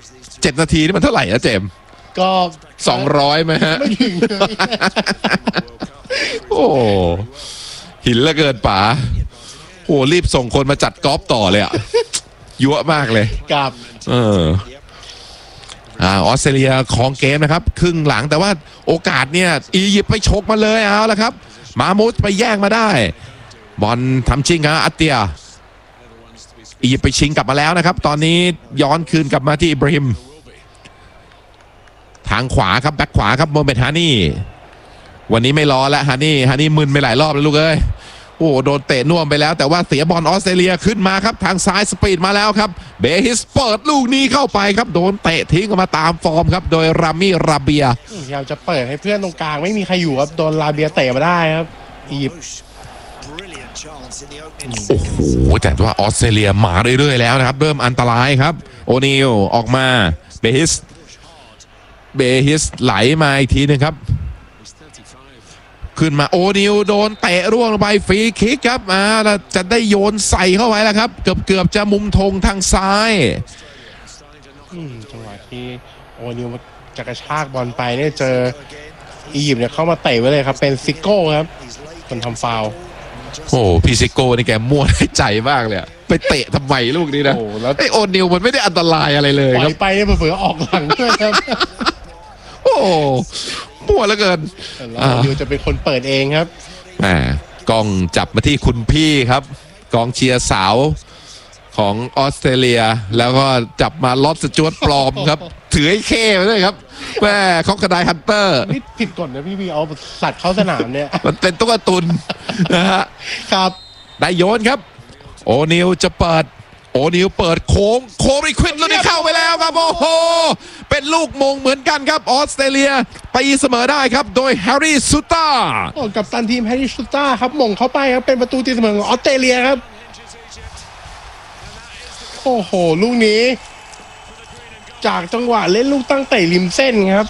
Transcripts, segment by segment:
7 นาทีนี่มันเท่าไหร่นะเจมก็ 200ไหมฮะไม่ถึงเลยโอ้หินละเกินป๋าโอ้รีบส่งคนมาจัดกอล์ฟต่อเลยอะยั่วมากเลยกับออสเตรเลียของเกมนะครับครึ่งหลังแต่ว่าโอกาสเนี่ยอียิปต์ไปชกมาเลยเอาละครับมามุสไปแย่งมาได้บอลทำชิงครับอัตเตียอียิปต์ไปชิงกลับมาแล้วนะครับตอนนี้ย้อนคืนกลับมาที่อิบราฮิมทางขวาครับแบ็คขวาครับโมเมดฮานี่วันนี้ไม่รอแล้วฮานี่มึนไปหลายรอบแล้วลูกเอ้ยโอ้โดนเตะน่วมไปแล้วแต่ว่าเสียบอลออสเตรเลียขึ้นมาครับทางซ้ายสปีดมาแล้วครับเบฮิสเปิดลูกนี้เข้าไปครับโดนเตะทิ้งออกมาตามฟอร์มครับโดยรามิราเบียพยายามจะเปิดให้เพื่อนตรงกลางไม่มีใครอยู่ครับโดนลาเบียเตะมาได้ครับอียิปต์โอ้โหแต่ว่าออสเตรเลียมาเรื่อยๆแล้วนะครับเริ่มอันตรายครับโอนิลออกมาเบฮิสไหลมาอีกทีนึงครับขึ้นมาโอนิลโดนเตะร่วงลงไปฟรีคิกครับแล้วจะได้โยนใส่เข้าไว้แล้วครับเกือบจะมุมธงทางซ้ายจังหวะที่โอนิลจะกระชากบอลไปเนี่ยเจออียิปต์เนี่ยเข้ามาเตะไว้เลยครับเป็นซิโก้ครับคนทำฟาวล์โอ้พี่ซิโก้นี่แกมั่วให้ใจมากเลยไปเตะทำไมลูกนี้นะไอโอนิลมันไม่ได้อันตรายอะไรเลยครับไปเนี่ยเผื่อออกหลังด้วยครับโอ้มั่วเหลือเกินโอนิลจะเป็นคนเปิดเองครับกล้องจับมาที่คุณพี่ครับกองเชียร์สาวของออสเตรเลียแล้วก็จับมาล็อตสจวตปลอมครับถือไอ้เข้มาด้วยครับแม่คอกกระไดฮันเตอร์นี่ผิดกฎนะพี่เอาสัตว์เข้าสนามเนี่ยมันเป็นตุ๊กตุนนะฮะครับได้โยนครับโอนิลจะเปิดโอนิลเปิดโค้งริควิดลูกนี้เข้าไปแล้วครับโอ้โหเป็นลูกมงเหมือนกันครับออสเตรเลียไปเสมอได้ครับโดยแฮร์รี่ซูต้ากัปตันทีมแฮร์รี่ซูต้าครับมงเข้าไปครับเป็นประตูตีเสมอของออสเตรเลียครับโอ้โหลูกนี้จากจังหวะเล่นลูกตั้งเตะริมเส้นครับ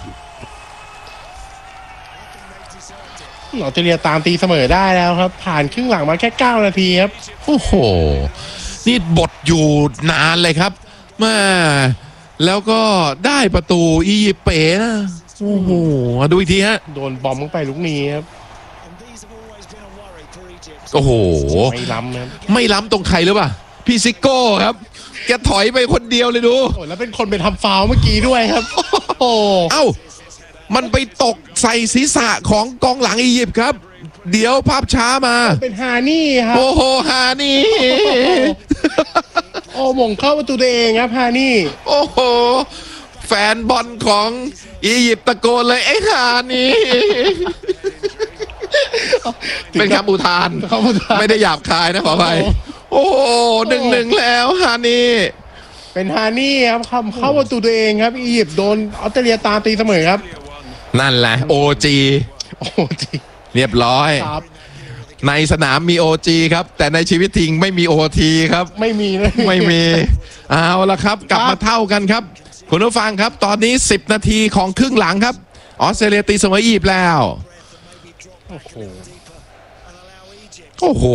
ออสเตรเลียตามตีเสมอได้แล้วครับผ่านครึ่งหลังมาแค่9 นาทีครับโอ้โหนี่บทอยู่นานเลยครับมาแล้วก็ได้ประตูอียิปต์เป๋นะโอ้โหดูอีกทีฮะโดนบอมเข้าไปลูกนี้ครับโอ้โหไม่ล้ำครับไม่ล้ำตรงใครหรือเปล่าพี่ซิโก้ครับแกถอยไปคนเดียวเลยดูโอ้แล้วเป็นคนไปทำฟาวล์เมื่อกี้ด้วยครับโอ้เอ้ามันไปตกใส่ศีรษะของกองหลังอียิปต์ครับเดี๋ยวภาพช้ามาเป็นฮานี่ครับโอ้โหฮานี่โอ้มงเข้าประตูตัวเองครับฮานี่โอ้โหแฟนบอลของอียิปต์ตะโกนเลยไอ้ฮานี่เป็นคำอุทานไม่ได้หยาบคายนะขออภัยโอ้โห1-1แล้วฮานี่เป็นฮานี่ครับเข้าประตูตัวเองครับอียิปต์โดนออสเตรเลียตามตีเสมอครับนั่นแหละโอจีเรียบร้อยในสนามมี OG ครับแต่ในชีวิตจริงไม่มี OT ครับไม่มีเลยไม่มีเอาละครับกลับมาเท่ากันครับคุณผู้ฟังครับตอนนี้10 นาทีของครึ่งหลังครับออสเตรเลียตีเสมออียิปต์แล้วโอ้โห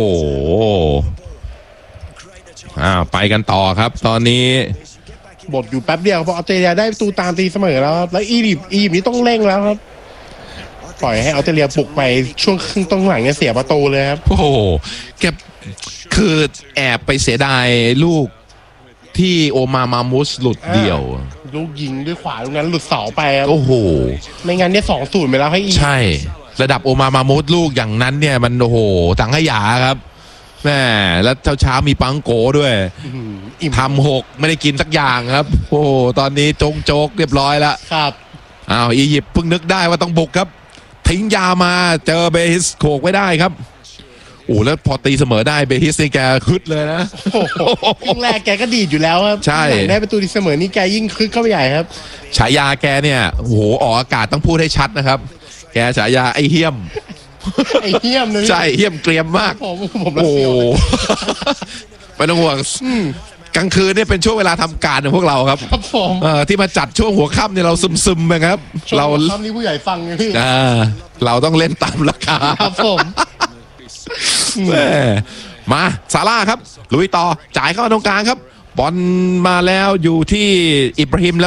ไปกันต่อครับตอนนี้บทอยู่แป๊บเดียวเพราะออสเตรเลียได้ประตูตามตีเสมอแล้วครับแล้วอียิปต์นี้ต้องเร่งแล้วครับปล่อยให้ออสเตรเลียบุกไปช่วงครึ่งต้นหลังเนี่ยเสียประตูเลยครับโอ้โหแกคือแอบไปเสียดายลูกที่โอมามุสหลุดเดี่ยวลูกยิงด้วยขวาตรงนั้นหลุดเสาไปครับโอ้โหไม่งั้นเนี่ย2-0ไปแล้วให้อีใช่ระดับโอมามุสลูกอย่างนั้นเนี่ยมันโอ้โหตังขยาครับแม่แล้วเช้ามีปังโกด้วยทำ6ไม่ได้กินสักอย่างครับโอ้ตอนนี้โจกเรียบร้อยแล้วครับอียิปต์เพิ่งนึกได้ว่าต้องบุกครับทิ้งยามาเจอเบฮิสโขกไว้ได้ครับโอ้แล้วพอตีเสมอได้เบฮิสนี่แกคึดเลยนะครึ่งแรกแกก็ดีดอยู่แล้วครับใช่ได้ประตูตีเสมอนี่แกยิ่งคึดเข้าไปใหญ่ครับฉายาแกเนี่ยโอ้โหออกอากาศต้องพูดให้ชัดนะครับแกฉายาไอ้เหี้ยมเลยใช่เหี้ยมเกรียมมากโอ้ไม่ต้องห่วงกลางคืนเนี่ยเป็นช่วงเวลาทำการของพวกเราครับที่มาจัดช่วงหัวค่ำเนี่ยเราซึมๆนะครับเราค่ำนี้ผู้ใหญ่ฟังไงพี่เราต้องเล่นตามราคาครับผมมาซาร่าครับลุยต่อจ่ายเข้าตรงกลางครับบอลมาแล้วอยู่ที่อิบราฮิมแล้ว